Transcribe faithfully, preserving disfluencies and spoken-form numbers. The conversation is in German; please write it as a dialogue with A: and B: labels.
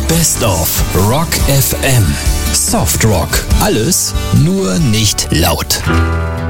A: Best of Rock F M. Soft Rock. Alles, nur nicht laut.